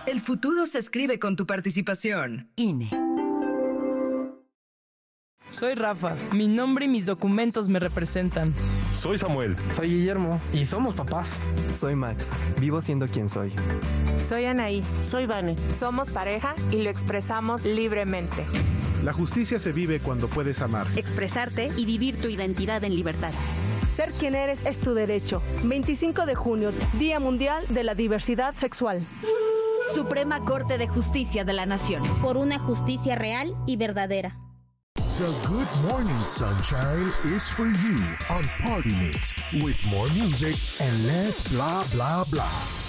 El futuro se escribe con tu participación. INE. Soy Rafa, mi nombre y mis documentos me representan. Soy Samuel. Soy Guillermo y somos papás. Soy Max, vivo siendo quien soy. Soy Anaí. Soy Vane. Somos pareja y lo expresamos libremente. La justicia se vive cuando puedes amar, expresarte y vivir tu identidad en libertad. Ser quien eres es tu derecho. 25 de junio, Día Mundial de la Diversidad Sexual. Suprema Corte de Justicia de la Nación. Por una justicia real y verdadera. The Good Morning Sunshine is for you on Party Mix with more music and less blah blah blah.